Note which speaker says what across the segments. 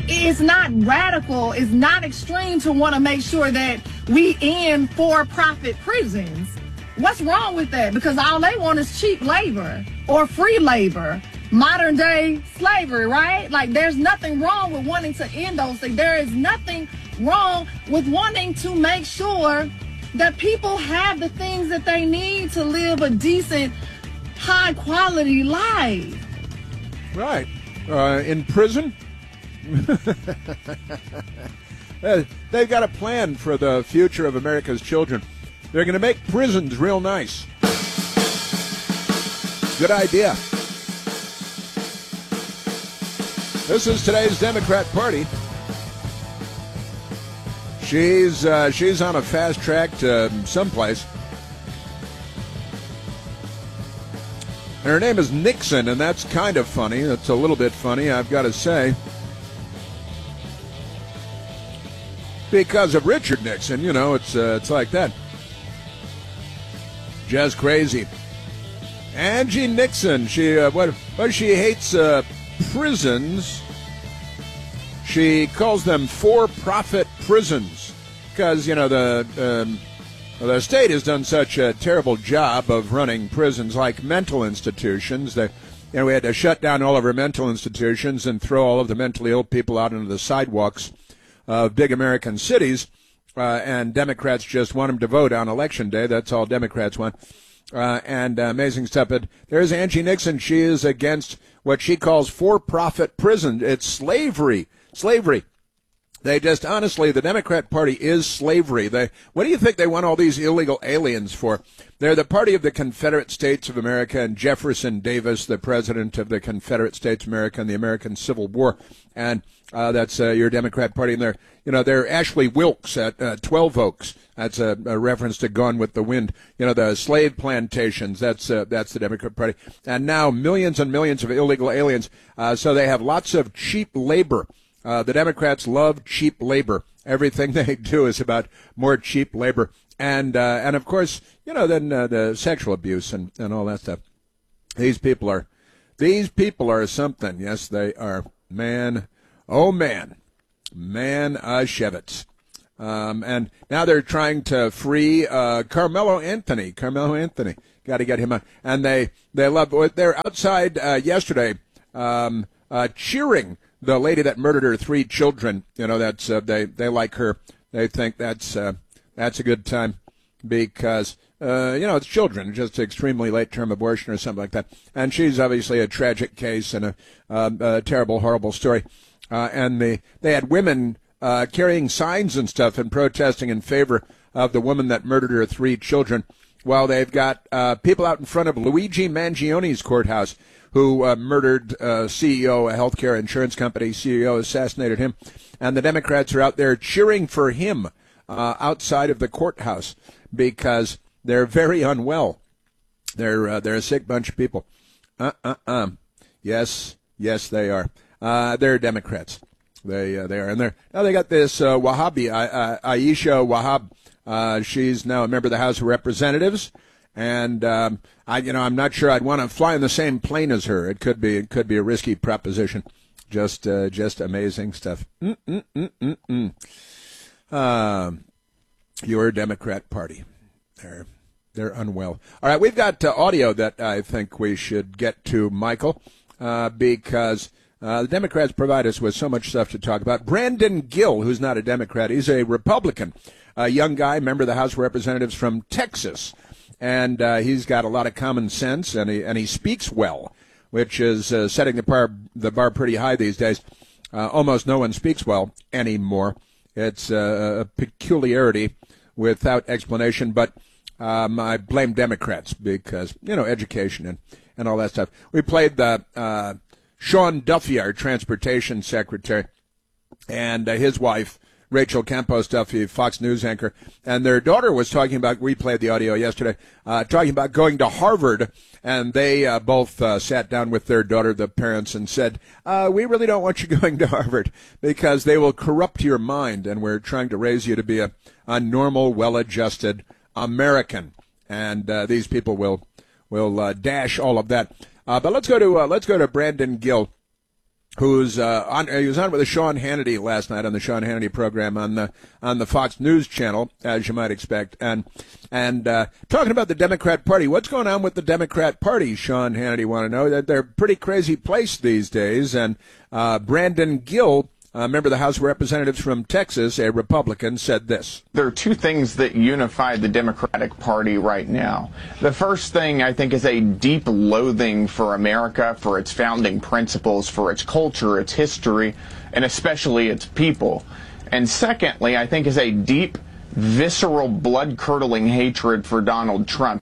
Speaker 1: it's not radical, it's not extreme to want to make sure that we end for-profit prisons. What's wrong with that? Because all they want is cheap labor or free labor, modern day slavery, right? Like, there's nothing wrong with wanting to end those things. There is nothing wrong with wanting to make sure that people have the things that they need to live a decent, high quality life.
Speaker 2: Right. In prison? They've got a plan for the future of America's children. They're going to make prisons real nice. Good idea. This is today's Democrat Party. She's on a fast track to someplace. And her name is Nixon, and that's kind of funny. That's a little bit funny, I've got to say. Because of Richard Nixon, you know, it's like that. Just crazy. Angie Nixon, she hates prisons. She calls them for-profit prisons because, you know, the state has done such a terrible job of running prisons like mental institutions. We had to shut down all of our mental institutions and throw all of the mentally ill people out into the sidewalks of big American cities. And Democrats just want them to vote on Election Day. That's all Democrats want. And amazing stuff. But there's Angie Nixon. She is against what she calls for-profit prison. It's slavery. Slavery. They just, honestly, the Democrat Party is slavery. What do you think they want all these illegal aliens for? They're the party of the Confederate States of America and Jefferson Davis, the president of the Confederate States of America and the American Civil War. And that's your Democrat Party. And they're Ashley Wilkes at 12 Oaks. That's a reference to Gone with the Wind. You know, the slave plantations. That's the Democrat Party. And now millions and millions of illegal aliens. So they have lots of cheap labor. The Democrats love cheap labor. Everything they do is about more cheap labor. And of course, you know, then the sexual abuse and all that stuff. These people are something. Yes, they are. Man, oh man, Shevitz. And now they're trying to free Carmelo Anthony. Got to get him out. And they're outside yesterday cheering the lady that murdered her 3 children. You know, that's they like her. They think that's a good time because it's children, just extremely late term abortion or something like that. And she's obviously a tragic case and a terrible, horrible story. And they had women carrying signs and stuff and protesting in favor of the woman that murdered her 3 children. Well, they've got people out in front of Luigi Mangioni's courthouse who murdered CEO, a healthcare insurance company CEO, assassinated him. And the Democrats are out there cheering for him outside of the courthouse because they're very unwell. They're a sick bunch of people. Yes, they are. They're Democrats. They are. And they got this Wahhabi, Aisha Wahab. She's now a member of the House of Representatives. And I'm not sure I'd want to fly in the same plane as her. It could be a risky proposition. Just amazing stuff. Your Democrat Party, they're unwell. All right, we've got audio that I think we should get to, Michael, because the Democrats provide us with so much stuff to talk about. Brandon Gill, who's not a Democrat, he's a Republican, a young guy, member of the House of Representatives from Texas. And he's got a lot of common sense, and he speaks well, which is setting the bar pretty high these days. Almost no one speaks well anymore. It's a peculiarity without explanation, but I blame Democrats because, education and all that stuff. We played the Sean Duffy, our transportation secretary, and his wife, Rachel Campos Duffy, Fox News anchor, and their daughter was talking about, we played the audio yesterday, talking about going to Harvard, and they both sat down with their daughter, the parents, and said, we really don't want you going to Harvard because they will corrupt your mind, and we're trying to raise you to be a normal, well-adjusted American, and these people will dash all of that. But let's go to Brandon Gill, who's he was on with Sean Hannity last night on the Sean Hannity program on the Fox News channel, as you might expect, and talking about the Democrat Party. What's going on with the Democrat Party? Sean Hannity wanted to know that they're a pretty crazy place these days, and Brandon Gill, a member of the House of Representatives from Texas, a Republican, said this.
Speaker 3: There are two things that unify the Democratic Party right now. The first thing, I think, is a deep loathing for America, for its founding principles, for its culture, its history, and especially its people. And secondly, I think, is a deep, visceral, blood-curdling hatred for Donald Trump.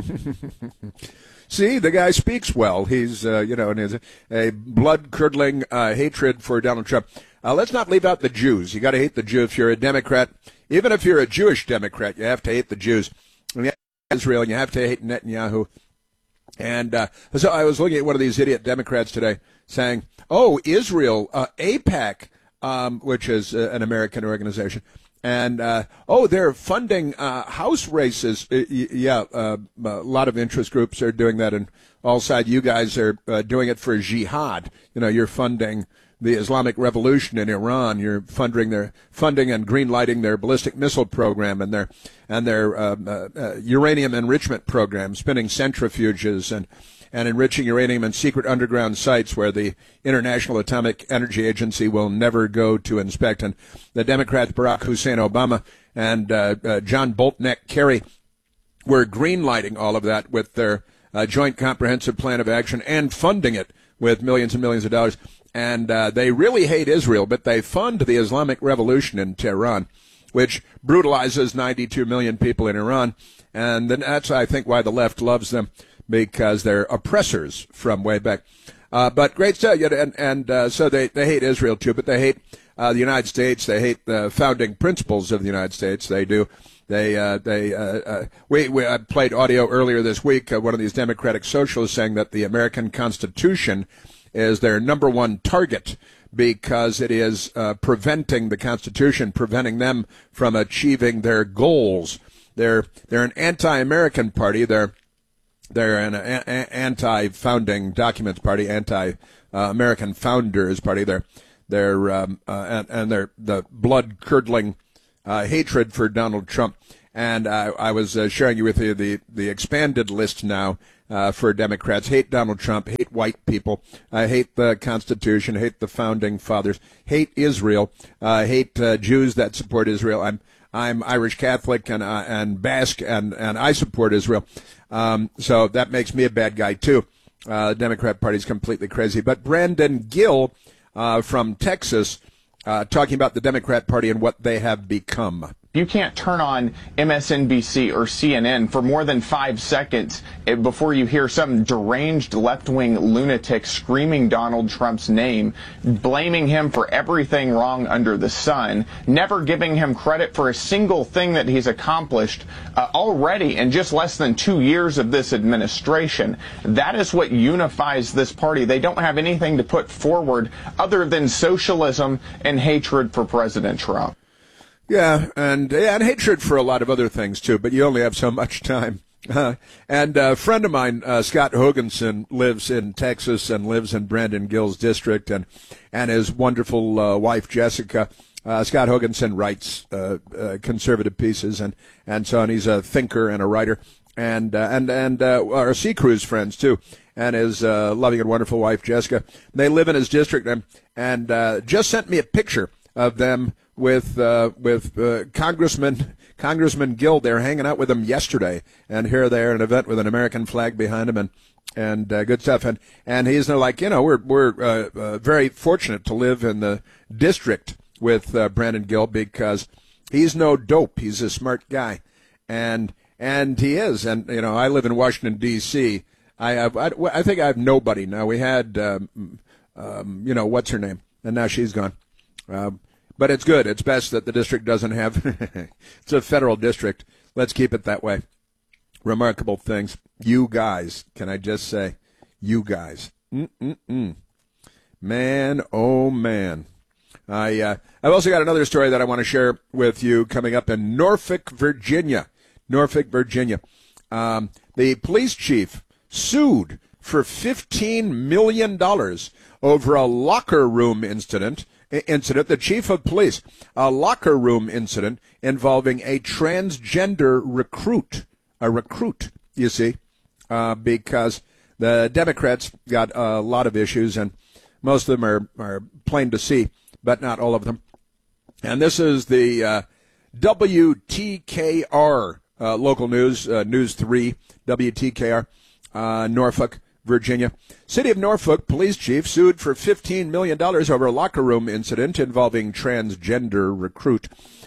Speaker 2: See, the guy speaks well. He's, and has a blood-curdling hatred for Donald Trump. Let's not leave out the Jews. You got to hate the Jews if you're a Democrat. Even if you're a Jewish Democrat, you have to hate the Jews. And you have to hate Israel, and you have to hate Netanyahu. And so I was looking at one of these idiot Democrats today saying, "Oh, Israel, AIPAC, which is an American organization, and they're funding House races." A lot of interest groups are doing that, and all sides. You guys are doing it for jihad. You're funding the Islamic Revolution in Iran. You're funding and green-lighting their ballistic missile program and their uranium enrichment program, spinning centrifuges and enriching uranium in secret underground sites where the International Atomic Energy Agency will never go to inspect. And the Democrats, Barack Hussein Obama and John Boltneck Kerry, were green-lighting all of that with their Joint Comprehensive Plan of Action and funding it with millions and millions of dollars. And they really hate Israel, but they fund the Islamic Revolution in Tehran, which brutalizes 92 million people in Iran. And then that's, I think, why the left loves them, because they're oppressors from way back. But great stuff. So they hate Israel, too, but they hate the United States. They hate the founding principles of the United States. They do. I played audio earlier this week, one of these Democratic socialists saying that the American Constitution is their number one target because it is preventing the Constitution, preventing them from achieving their goals. They're an anti-American party. They're an anti-founding documents party, anti-American founders party. They're the blood-curdling hatred for Donald Trump. And I was sharing you with you the expanded list now for Democrats. Hate Donald Trump, hate white people, hate the Constitution, hate the founding fathers, hate Israel, hate Jews that support Israel. I'm Irish Catholic and Basque, and I support Israel. So that makes me a bad guy too. The Democrat Party is completely crazy. But Brandon Gill from Texas talking about the Democrat Party and what they have become.
Speaker 3: You can't turn on MSNBC or CNN for more than 5 seconds before you hear some deranged left-wing lunatic screaming Donald Trump's name, blaming him for everything wrong under the sun, never giving him credit for a single thing that he's accomplished already in just less than 2 years of this administration. That is what unifies this party. They don't have anything to put forward other than socialism and hatred for President Trump.
Speaker 2: Yeah, and hatred for a lot of other things, too, but you only have so much time. And a friend of mine, Scott Hoganson, lives in Texas and lives in Brandon Gill's district, and his wonderful wife, Jessica. Scott Hoganson writes conservative pieces and so on. He's a thinker and a writer, and our Sea Cruise friends, too, and his loving and wonderful wife, Jessica. They live in his district, and just sent me a picture of them with Congressman Gill. They were hanging out with him yesterday, and here they are at an event with an American flag behind him, and good stuff. And he's like, we're very fortunate to live in the district with Brandon Gill because he's no dope. He's a smart guy, and he is. And I live in Washington D.C. I think I have nobody now. We had what's her name, and now she's gone. But it's good. It's best that the district doesn't have. It's a federal district. Let's keep it that way. Remarkable things. You guys, can I just say, you guys. Man, oh man. I've also got another story that I want to share with you coming up in Norfolk, Virginia. The police chief sued for $15 million over a locker room incident. The chief of police, a locker room incident involving a transgender recruit. A recruit, you see, because the Democrats got a lot of issues, and most of them are plain to see, but not all of them. And this is the WTKR local news, News 3, WTKR, Norfolk, Virginia. City of Norfolk police chief sued for $15 million over a locker room incident involving transgender recruit.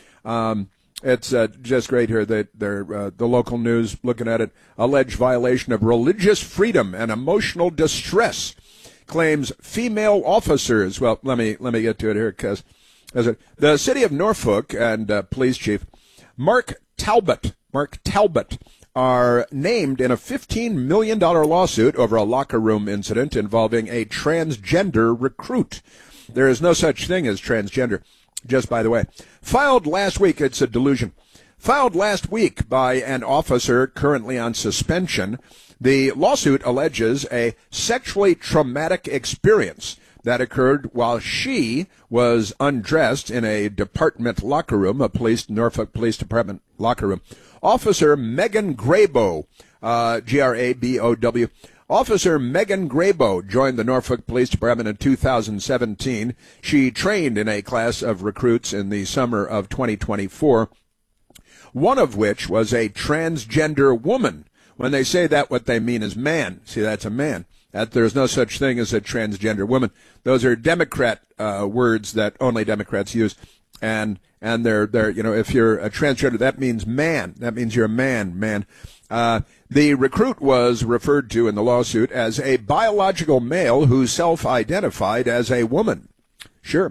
Speaker 2: It's just great here that the local news, looking at it, alleged violation of religious freedom and emotional distress, claims female officers. Well, let me get to it here, because the City of Norfolk and police chief Mark Talbot are named in a $15 million lawsuit over a locker room incident involving a transgender recruit. There is no such thing as transgender, just by the way. Filed last week, it's a delusion. Filed last week by an officer currently on suspension, the lawsuit alleges a sexually traumatic experience that occurred while she was undressed in a department locker room, Norfolk Police Department locker room. Officer Megan Graybow, Grabow. Officer Megan Graybow joined the Norfolk Police Department in 2017. She trained in a class of recruits in the summer of 2024, one of which was a transgender woman. When they say that, what they mean is man. See, that's a man. That there's no such thing as a transgender woman. Those are Democrat words that only Democrats use. And they're if you're a transgender, that means man. That means you're a man. The recruit was referred to in the lawsuit as a biological male who self-identified as a woman. Sure.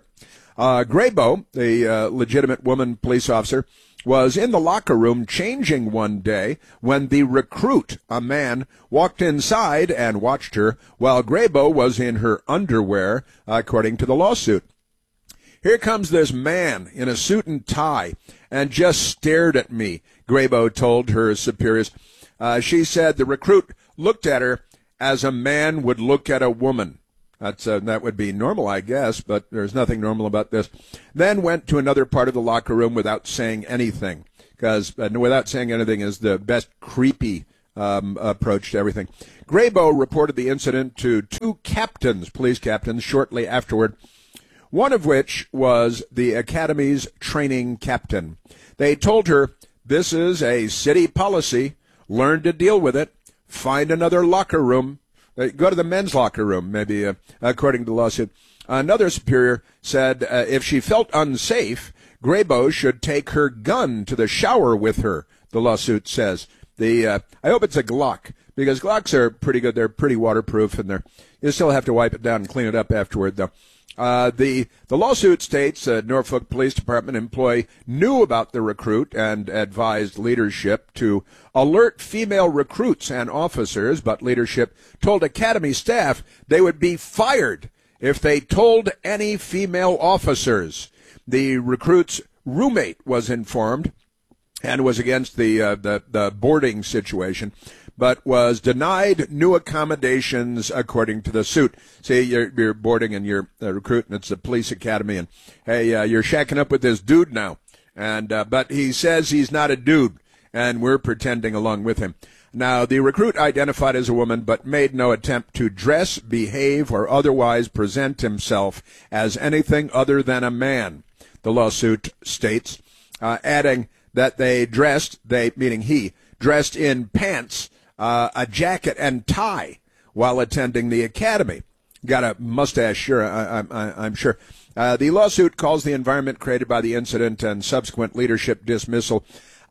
Speaker 2: Graybow, the legitimate woman police officer, was in the locker room changing one day when the recruit, a man, walked inside and watched her while Graybow was in her underwear, according to the lawsuit. Here comes this man in a suit and tie and just stared at me, Graybow told her superiors. She said the recruit looked at her as a man would look at a woman. That would be normal, I guess, but there's nothing normal about this. Then went to another part of the locker room without saying anything, because without saying anything is the best creepy approach to everything. Graybow reported the incident to two police captains, shortly afterward, one of which was the Academy's training captain. They told her, this is a city policy. Learn to deal with it. Find another locker room. Go to the men's locker room, maybe, according to the lawsuit. Another superior said if she felt unsafe, Graybow should take her gun to the shower with her, the lawsuit says. I hope it's a Glock, because Glocks are pretty good. They're pretty waterproof, and you still have to wipe it down and clean it up afterward, though. The lawsuit states Norfolk Police Department employee knew about the recruit and advised leadership to alert female recruits and officers, but leadership told Academy staff they would be fired if they told any female officers. The recruit's roommate was informed and was against the boarding situation, but was denied new accommodations according to the suit. See, you're boarding and you're a recruit, and it's the police academy, and hey, you're shacking up with this dude now, and but he says he's not a dude, and we're pretending along with him. Now, the recruit identified as a woman, but made no attempt to dress, behave, or otherwise present himself as anything other than a man, the lawsuit states, adding that he dressed in pants, a jacket and tie while attending the academy. Got a mustache, sure, I'm sure. The lawsuit calls the environment created by the incident and subsequent leadership dismissal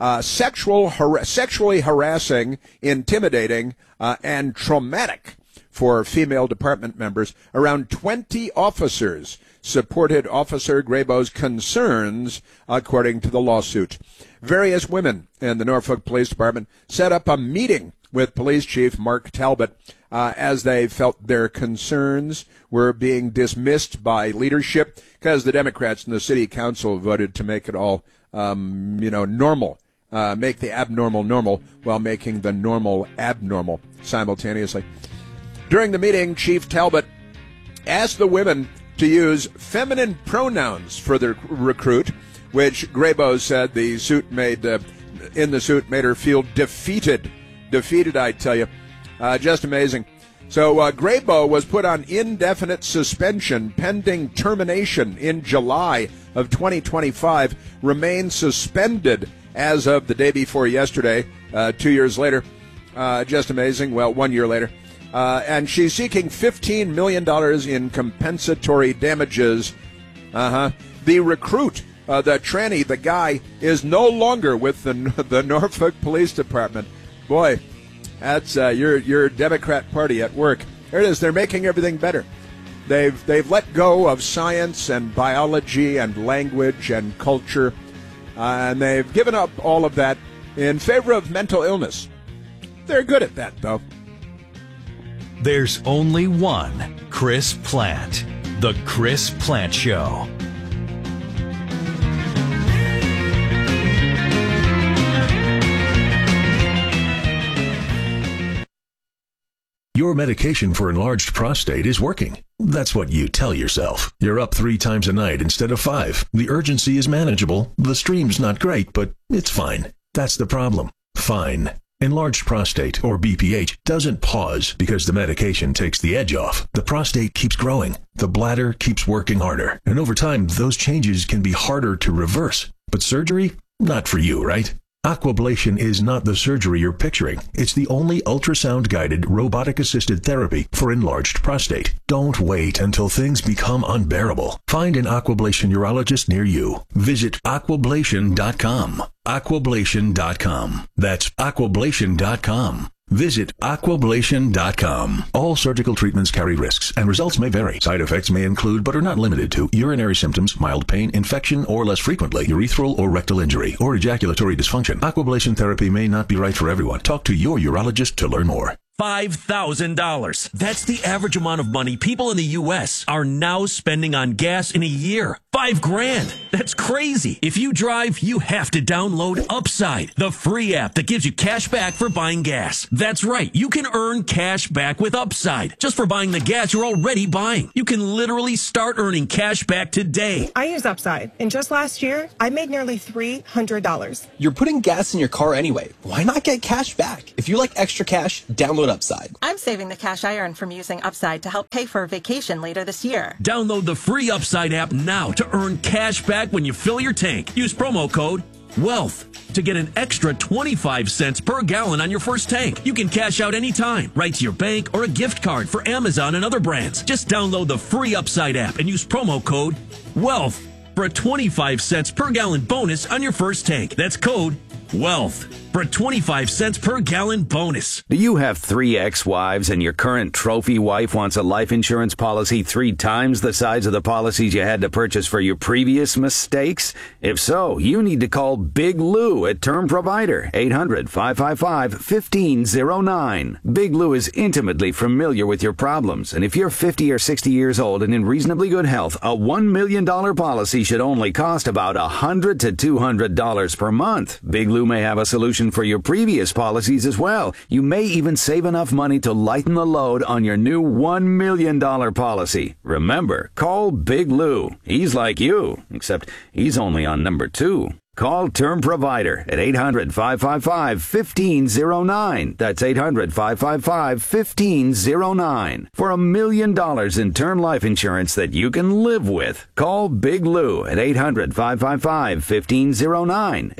Speaker 2: sexually harassing, intimidating, and traumatic for female department members. Around 20 officers supported Officer Graybow's concerns, according to the lawsuit. Various women in the Norfolk Police Department set up a meeting with Police Chief Mark Talbot as they felt their concerns were being dismissed by leadership, because the Democrats in the city council voted to make it all, normal, make the abnormal normal while making the normal abnormal simultaneously. During the meeting, Chief Talbot asked the women to use feminine pronouns for the recruit, which Graybo said the suit made her feel defeated. Defeated, I tell you. Just amazing. So Graybo was put on indefinite suspension pending termination in July of 2025, remains suspended as of the day before yesterday, 2 years later. Just amazing. Well, 1 year later. And she's seeking $15 million in compensatory damages. The recruit, the tranny, the guy, is no longer with the Norfolk Police Department. Boy, that's your Democrat Party at work. There it is. They're making everything better. They've let go of science and biology and language and culture, and they've given up all of that in favor of mental illness. They're good at that, though.
Speaker 4: There's only one Chris Plante. The Chris Plante Show.
Speaker 5: Your medication for enlarged prostate is working. That's what you tell yourself. You're up 3 times a night instead of 5. The urgency is manageable. The stream's not great, but it's fine. That's the problem. Fine. Enlarged prostate, or BPH, doesn't pause because the medication takes the edge off. The prostate keeps growing. The bladder keeps working harder. And over time, those changes can be harder to reverse. But surgery? Not for you, right? Aquablation is not the surgery you're picturing. It's the only ultrasound-guided, robotic-assisted therapy for enlarged prostate. Don't wait until things become unbearable. Find an Aquablation urologist near you. Visit aquablation.com. Aquablation.com. That's aquablation.com. Visit aquablation.com. All surgical treatments carry risks, and results may vary. Side effects may include, but are not limited to, urinary symptoms, mild pain, infection, or less frequently, urethral or rectal injury, or ejaculatory dysfunction. Aquablation therapy may not be right for everyone. Talk to your urologist to learn more.
Speaker 6: $5,000. That's the average amount of money people in the U.S. are now spending on gas in a year. $5,000. That's crazy. If you drive, you have to download Upside, the free app that gives you cash back for buying gas. That's right. You can earn cash back with Upside just for buying the gas you're already buying. You can literally start earning cash back today.
Speaker 7: I use Upside, and just last year, I made nearly $300.
Speaker 8: You're putting gas in your car anyway. Why not get cash back? If you like extra cash, download Upside.
Speaker 9: I'm saving the cash I earn from using Upside to help pay for a vacation later this year.
Speaker 6: Download the free Upside app now to earn cash back when you fill your tank. Use promo code WEALTH to get an extra 25 cents per gallon on your first tank. You can cash out anytime, right to your bank or a gift card for Amazon and other brands. Just download the free Upside app and use promo code WEALTH for a 25 cents per gallon bonus on your first tank. That's code WEALTH for a 25 cents per gallon bonus.
Speaker 10: Do you have 3 ex-wives and your current trophy wife wants a life insurance policy 3 times the size of the policies you had to purchase for your previous mistakes? If so, you need to call Big Lou at Term Provider, 800-555-1509. Big Lou is intimately familiar with your problems, and if you're 50 or 60 years old and in reasonably good health, a $1 million policy should only cost about $100 to $200 per month. Big Lou may have a solution for your previous policies as well. You may even save enough money to lighten the load on your new $1 million policy. Remember, call Big Lou. He's like you, except he's only on number 2. Call Term Provider at 800-555-1509. That's 800-555-1509. For $1 million in term life insurance that you can live with. Call Big Lou at 800-555-1509.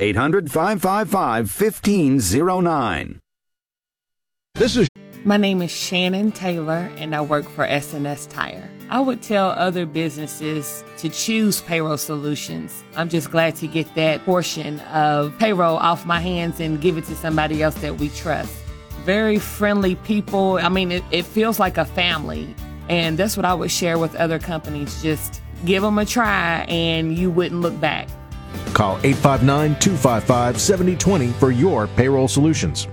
Speaker 10: 800-555-1509.
Speaker 2: This is...
Speaker 11: My name is Shannon Taylor, and I work for S&S Tire. I would tell other businesses to choose Payroll Solutions. I'm just glad to get that portion of payroll off my hands and give it to somebody else that we trust. Very friendly people. I mean, it feels like a family. And that's what I would share with other companies. Just give them a try and you wouldn't look back.
Speaker 12: Call 859-255-7020 for your Payroll Solutions.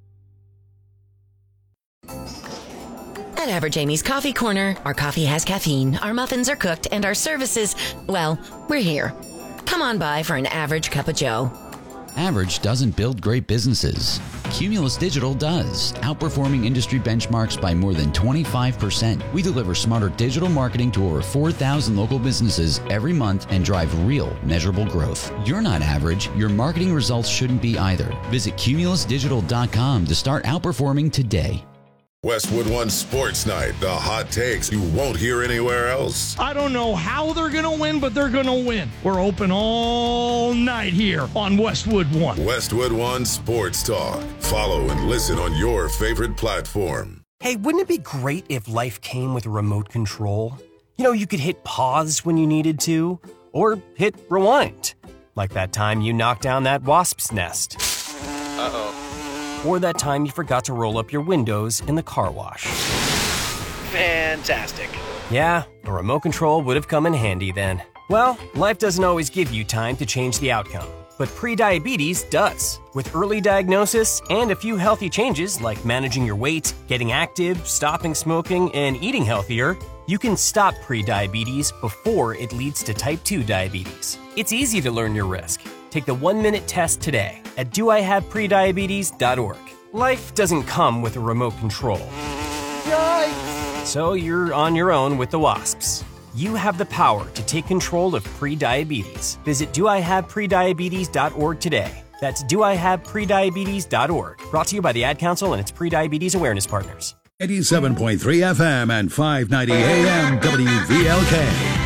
Speaker 13: At Average Amy's Coffee Corner, our coffee has caffeine, our muffins are cooked, and our services, well, we're here. Come on by for an average cup of joe.
Speaker 14: Average doesn't build great businesses. Cumulus Digital does, outperforming industry benchmarks by more than 25%. We deliver smarter digital marketing to over 4,000 local businesses every month and drive real, measurable growth. You're not average. Your marketing results shouldn't be either. Visit cumulusdigital.com to start outperforming today.
Speaker 15: Westwood One Sports Night, the hot takes you won't hear anywhere else.
Speaker 16: I don't know how they're going to win, but they're going to win. We're open all night here on Westwood One.
Speaker 15: Westwood One Sports Talk. Follow and listen on your favorite platform.
Speaker 17: Hey, wouldn't it be great if life came with a remote control? You know, you could hit pause when you needed to, or hit rewind. Like that time you knocked down that wasp's nest.
Speaker 18: Uh-oh.
Speaker 17: Or that time you forgot to roll up your windows in the car wash.
Speaker 18: Fantastic.
Speaker 17: Yeah, a remote control would have come in handy then. Well, life doesn't always give you time to change the outcome, but prediabetes does. With early diagnosis and a few healthy changes like managing your weight, getting active, stopping smoking, and eating healthier, you can stop prediabetes before it leads to type 2 diabetes. It's easy to learn your risk. Take the 1-minute test today at doihaveprediabetes.org. Life doesn't come with a remote control. Yikes! So you're on your own with the wasps. You have the power to take control of prediabetes. Visit doihaveprediabetes.org today. That's doihaveprediabetes.org. Brought to you by the Ad Council and its Prediabetes Awareness Partners.
Speaker 19: 87.3 FM and 590 AM WVLK.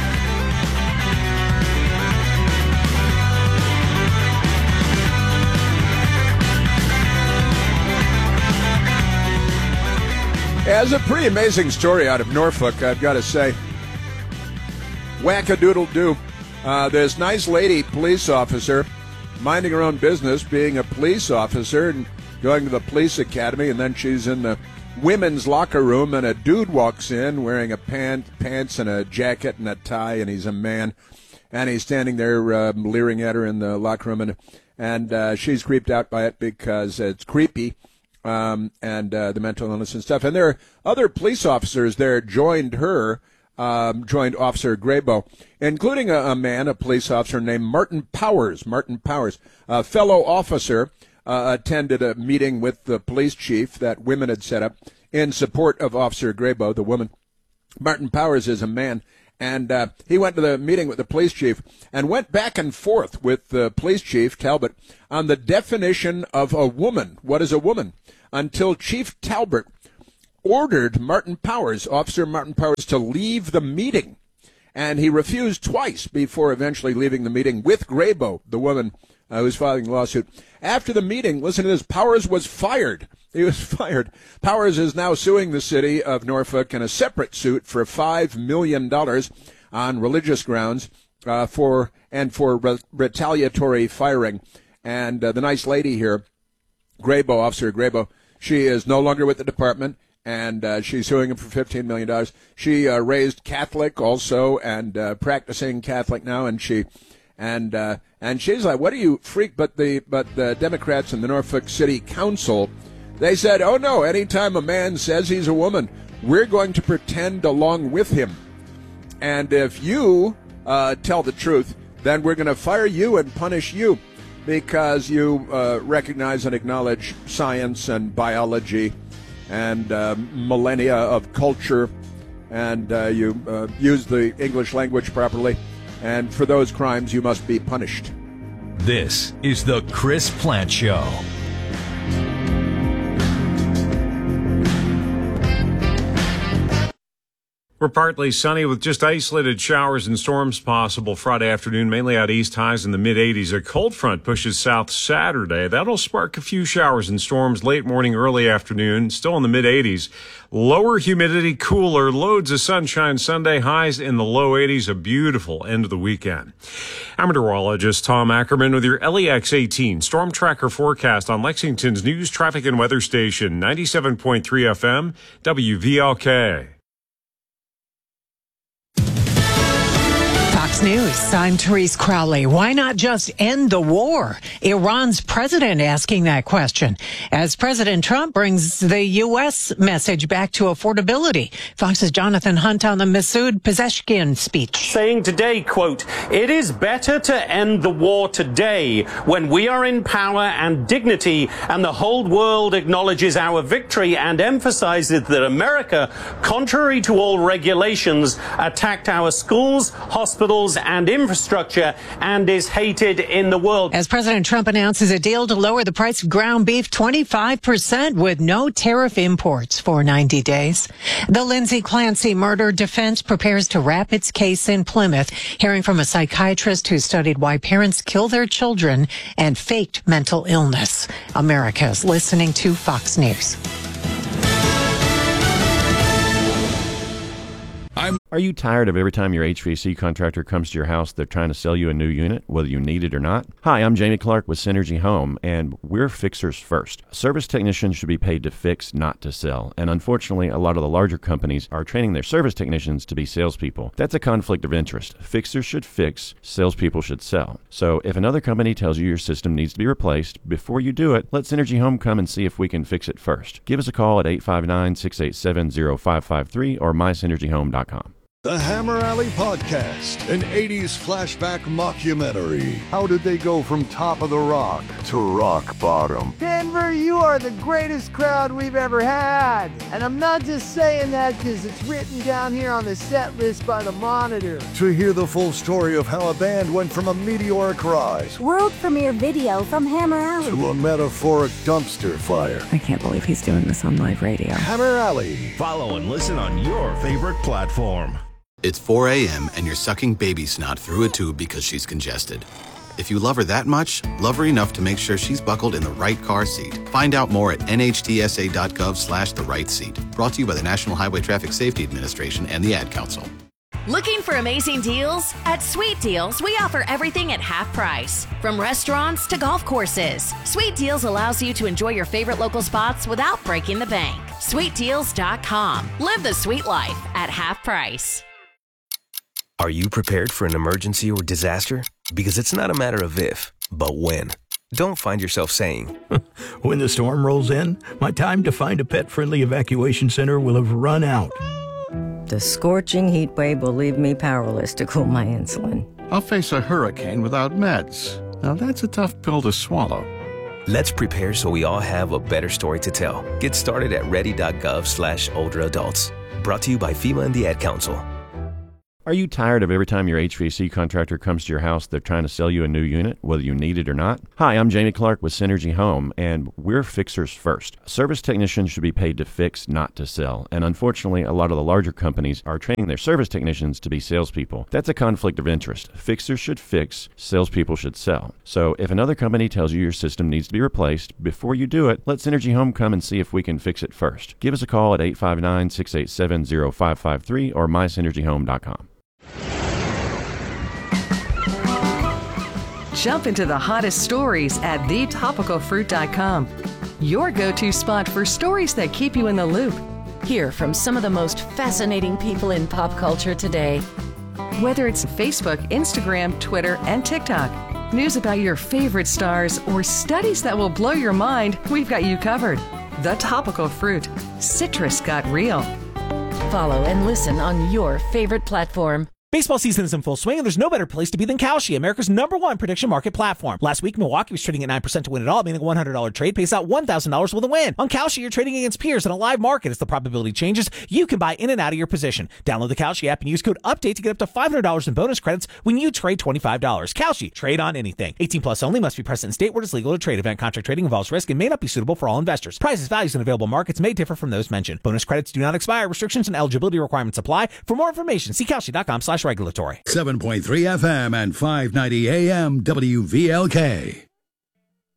Speaker 2: Yeah, it's a pretty amazing story out of Norfolk, I've got to say. Whack-a-doodle-doo. This nice lady police officer minding her own business, being a police officer and going to the police academy, and then she's in the women's locker room, and a dude walks in wearing a pants and a jacket and a tie, and he's a man, and he's standing there leering at her in the locker room, and she's creeped out by it because it's creepy. And the mental illness and stuff. And there are other police officers there joined Officer Graybo, including a police officer named Martin Powers. A fellow officer attended a meeting with the police chief that women had set up in support of Officer Graybo, the woman. Martin Powers is a man. And he went to the meeting with the police chief and went back and forth with the police chief, Talbot, on the definition of a woman. What is a woman? Until Chief Talbot ordered Officer Martin Powers, to leave the meeting. And he refused twice before eventually leaving the meeting with Graybo, the woman who's filing the lawsuit. After the meeting, listen to this, Powers was fired. He was fired. Powers is now suing the city of Norfolk in a separate suit for $5 million on religious grounds for retaliatory firing. And the nice lady here, Officer Graybo, she is no longer with the department, and she's suing him for $15 million. She raised Catholic also, and practicing Catholic now, and she's like, what are you freak? But the Democrats in the Norfolk City Council, they said, oh no, anytime a man says he's a woman, we're going to pretend along with him. And if you tell the truth, then we're going to fire you and punish you because you recognize and acknowledge science and biology and millennia of culture, and you use the English language properly. And for those crimes, you must be punished.
Speaker 4: This is the Chris Plant Show.
Speaker 20: We're partly sunny with just isolated showers and storms possible Friday afternoon, mainly out east, highs in the mid-80s. A cold front pushes south Saturday. That'll spark a few showers and storms late morning, early afternoon, still in the mid-80s. Lower humidity, cooler, loads of sunshine Sunday, highs in the low 80s, a beautiful end of the weekend. I'm meteorologist Tom Ackerman with your LEX 18 Storm Tracker forecast on Lexington's news, traffic, and weather station, 97.3 FM, WVLK.
Speaker 18: Fox News, I'm Therese Crowley. Why not just end the war? Iran's president asking that question as President Trump brings the U.S. message back to affordability. Fox's Jonathan Hunt on the Masoud Pezeshkian speech.
Speaker 21: Saying today, quote, "It is better to end the war today when we are in power and dignity and the whole world acknowledges our victory and emphasizes that America, contrary to all regulations, attacked our schools, hospitals, and infrastructure and is hated in the world."
Speaker 18: As President Trump announces a deal to lower the price of ground beef 25% with no tariff imports for 90 days. The Lindsay Clancy murder defense prepares to wrap its case in Plymouth, hearing from a psychiatrist who studied why parents kill their children and faked mental illness. America's listening to Fox News.
Speaker 12: Are you tired of every time your HVAC contractor comes to your house, they're trying to sell you a new unit, whether you need it or not? Hi, I'm Jamie Clark with Synergy Home, and we're fixers first. Service technicians should be paid to fix, not to sell. And unfortunately, a lot of the larger companies are training their service technicians to be salespeople. That's a conflict of interest. Fixers should fix, salespeople should sell. So if another company tells you your system needs to be replaced, before you do it, let Synergy Home come and see if we can fix it first. Give us a call at 859-687-0553 or mysynergyhome.com.
Speaker 22: The Hammer Alley Podcast, an 80s flashback mockumentary. How did they go from top of the rock to rock bottom?
Speaker 23: Denver, you are the greatest crowd we've ever had. And I'm not just saying that because it's written down here on the set list by the Monitor.
Speaker 22: To hear the full story of how a band went from a meteoric rise,
Speaker 24: world premiere video from Hammer Alley,
Speaker 22: to a metaphoric dumpster fire.
Speaker 25: I can't believe he's doing this on live radio.
Speaker 22: Hammer Alley.
Speaker 19: Follow and listen on your favorite platform.
Speaker 26: It's 4 a.m. and you're sucking baby snot through a tube because she's congested. If you love her that much, love her enough to make sure she's buckled in the right car seat. Find out more at nhtsa.gov/the right seat. Brought to you by the National Highway Traffic Safety Administration and the Ad Council.
Speaker 27: Looking for amazing deals? At Sweet Deals, we offer everything at half price. From restaurants to golf courses, Sweet Deals allows you to enjoy your favorite local spots without breaking the bank. SweetDeals.com. Live the sweet life at half price.
Speaker 28: Are you prepared for an emergency or disaster? Because it's not a matter of if, but when. Don't find yourself saying,
Speaker 29: when the storm rolls in, my time to find a pet-friendly evacuation center will have run out.
Speaker 30: The scorching heat wave will leave me powerless to cool my insulin.
Speaker 31: I'll face a hurricane without meds. Now that's a tough pill to swallow.
Speaker 28: Let's prepare so we all have a better story to tell. Get started at ready.gov/older adults. Brought to you by FEMA and the Ad Council.
Speaker 12: Are you tired of every time your HVAC contractor comes to your house, they're trying to sell you a new unit, whether you need it or not? Hi, I'm Jamie Clark with Synergy Home, and we're fixers first. Service technicians should be paid to fix, not to sell. And unfortunately, a lot of the larger companies are training their service technicians to be salespeople. That's a conflict of interest. Fixers should fix, salespeople should sell. So if another company tells you your system needs to be replaced, before you do it, let Synergy Home come and see if we can fix it first. Give us a call at 859-687-0553 or mysynergyhome.com.
Speaker 32: Jump into the hottest stories at thetopicalfruit.com. Your go-to spot for stories that keep you in the loop.
Speaker 13: Hear from some of the most fascinating people in pop culture today.
Speaker 32: Whether it's Facebook, Instagram, Twitter, and TikTok, news about your favorite stars, or studies that will blow your mind, we've got you covered. The Topical Fruit. Citrus got real.
Speaker 13: Follow and listen on your favorite platform.
Speaker 33: Baseball season is in full swing, and there's no better place to be than Kalshi, America's #1 prediction market platform. Last week, Milwaukee was trading at 9% to win it all, meaning a $100 trade pays out $1,000 with a win. On Kalshi, you're trading against peers in a live market. As the probability changes, you can buy in and out of your position. Download the Kalshi app and use code UPDATE to get up to $500 in bonus credits when you trade $25. Kalshi, trade on anything. 18 plus only, must be present in state where it's legal to trade. Event contract trading involves risk and may not be suitable for all investors. Prices, values, and available markets may differ from those mentioned. Bonus credits do not expire. Restrictions and eligibility requirements apply. For more information, see Kalshi.com/regulatory.
Speaker 19: 7.3 FM and 590 AM WVLK.